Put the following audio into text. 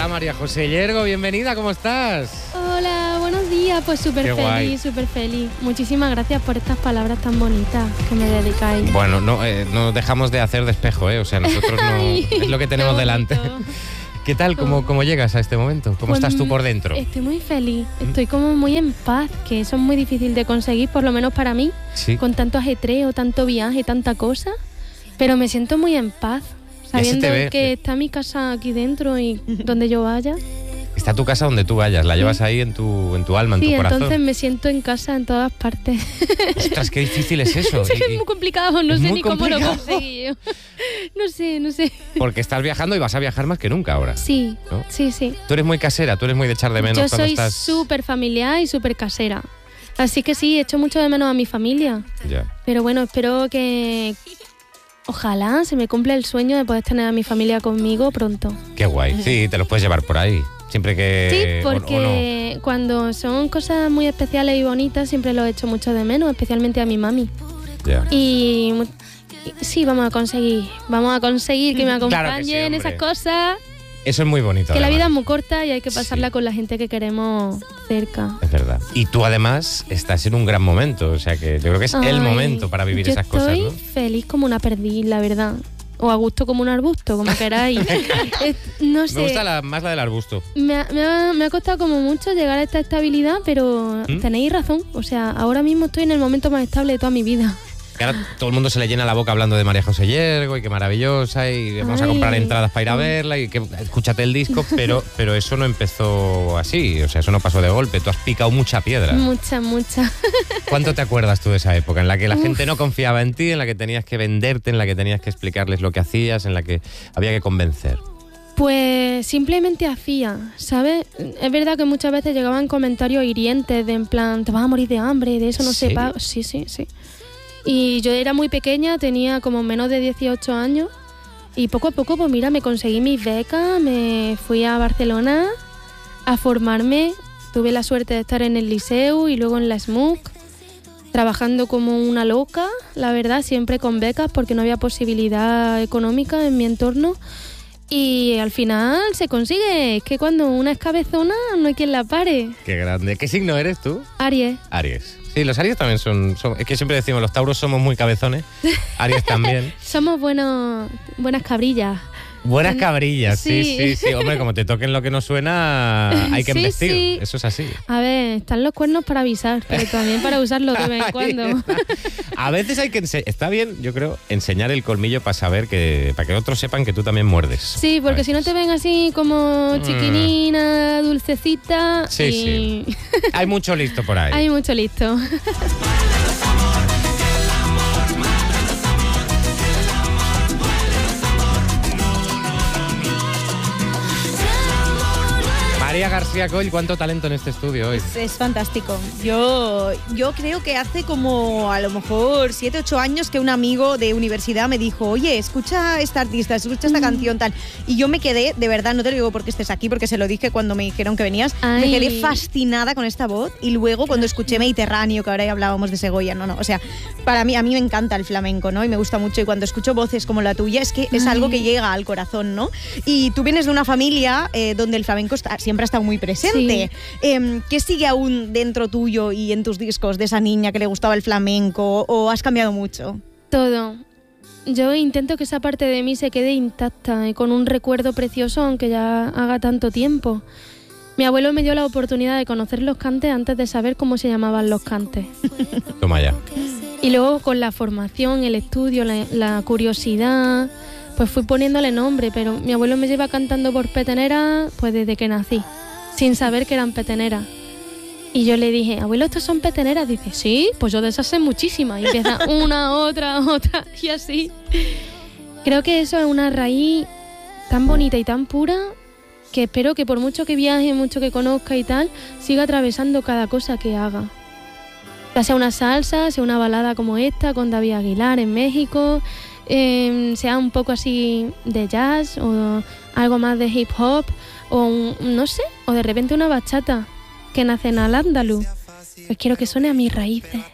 Hola María José Yergo, bienvenida, ¿cómo estás? Hola, buenos días, pues súper feliz. Muchísimas gracias por estas palabras tan bonitas que me dedicáis. Bueno, no dejamos de hacer de espejo, o sea, nosotros no es lo que tenemos delante. ¿Qué tal? ¿Cómo llegas a este momento? ¿Cómo pues estás tú por dentro? Estoy muy feliz, estoy como muy en paz, que eso es muy difícil de conseguir, por lo menos para mí, ¿Sí? Con tanto ajetreo, tanto viaje, tanta cosa, pero me siento muy en paz, sabiendo que está mi casa aquí dentro y donde yo vaya. Está tu casa donde tú vayas, la llevas ahí en tu alma, en tu corazón. Sí, entonces me siento en casa en todas partes. Ostras, qué difícil es eso. Es muy complicado, no sé ni cómo lo conseguí. No sé. Porque estás viajando y vas a viajar más que nunca ahora. Sí, ¿no? Sí. Tú eres muy casera, tú eres muy de echar de menos yo cuando soy súper familiar y súper casera. Así que sí, echo mucho de menos a mi familia. Ya. Pero bueno, espero que... Ojalá se me cumpla el sueño de poder tener a mi familia conmigo pronto. Qué guay. Sí, te los puedes llevar por ahí. Siempre que... Sí, porque no. Cuando son cosas muy especiales y bonitas siempre lo echo mucho de menos, especialmente a mi mami. Ya. Y sí, vamos a conseguir que me acompañen Claro que sí, en esas cosas. Eso es muy bonito. Que además. la vida es muy corta y hay que pasarla con la gente que queremos cerca. Es verdad. Y tú además estás en un gran momento, o sea que yo creo que es el momento para vivir esas cosas, ¿no? Yo estoy feliz como una perdiz, la verdad. O a gusto como un arbusto, como queráis. No sé. Me gusta más la del arbusto. Me ha costado como mucho llegar a esta estabilidad, pero tenéis razón. O sea, ahora mismo estoy en el momento más estable de toda mi vida. Que ahora todo el mundo se le llena la boca hablando de María José Yergo y qué maravillosa y vamos a comprar entradas para ir a verla y que escúchate el disco, pero eso no empezó así, o sea, eso no pasó de golpe, tú has picado mucha piedra. Mucha. ¿Cuánto te acuerdas tú de esa época en la que la gente no confiaba en ti, en la que tenías que venderte, en la que tenías que explicarles lo que hacías, en la que había que convencer? Pues simplemente hacía, ¿sabes? Es verdad que muchas veces llegaban comentarios hirientes de en plan, te vas a morir de hambre, de eso no se paga. Sí. Y yo era muy pequeña, tenía como menos de 18 años y poco a poco, pues mira, me conseguí mis becas, me fui a Barcelona a formarme, tuve la suerte de estar en el Liceu y luego en la SMUC, trabajando como una loca, la verdad, siempre con becas porque no había posibilidad económica en mi entorno. Y al final se consigue, es que cuando una es cabezona no hay quien la pare. Qué grande. ¿Qué signo eres tú? Aries. Sí, los Aries también son... Es que siempre decimos, los Tauros somos muy cabezones, Aries también. Somos buenas cabrillas. Buenas cabrillas, sí. Hombre, como te toquen lo que no suena, hay que embestir. Sí. Eso es así. A ver, están los cuernos para avisar, pero también para usarlo de vez en cuando. A veces hay que... Está bien, yo creo, enseñar el colmillo para saber para que otros sepan que tú también muerdes. Sí, porque si no te ven así como chiquinina, dulcecita. Sí. Hay mucho listo por ahí. Hay mucho listo. María García Coll, ¿cuánto talento en este estudio hoy? Es fantástico. Yo creo que hace como a lo mejor 7, 8 años que un amigo de universidad me dijo, oye, escucha a esta artista, escucha esta canción tal. Y yo me quedé, de verdad, no te lo digo porque estés aquí, porque se lo dije cuando me dijeron que venías, me quedé fascinada con esta voz. Y luego cuando escuché Mediterráneo, que ahora ya hablábamos de Segovia, o sea, a mí me encanta el flamenco, ¿no? Y me gusta mucho. Y cuando escucho voces como la tuya, es que es algo que llega al corazón, ¿no? Y tú vienes de una familia donde el flamenco siempre ha estado muy presente. Sí. ¿Qué sigue aún dentro tuyo y en tus discos de esa niña que le gustaba el flamenco o has cambiado mucho? Todo. Yo intento que esa parte de mí se quede intacta y con un recuerdo precioso aunque ya haga tanto tiempo. Mi abuelo me dio la oportunidad de conocer los cantes antes de saber cómo se llamaban los cantes. Toma ya. Y luego con la formación, el estudio, la curiosidad, pues fui poniéndole nombre, pero mi abuelo me lleva cantando por peteneras pues desde que nací, sin saber que eran peteneras. Y yo le dije, abuelo, ¿estos son peteneras? Dice, sí, pues yo de esas sé muchísimas. Y empieza una, otra, y así. Creo que eso es una raíz tan bonita y tan pura que espero que por mucho que viaje, mucho que conozca y tal, siga atravesando cada cosa que haga. Ya sea una salsa, sea una balada como esta, con David Aguilar en México, sea un poco así de jazz o algo más de hip hop o no sé, o de repente una bachata que nace en al-Ándalus. Pues quiero que suene a mis raíces.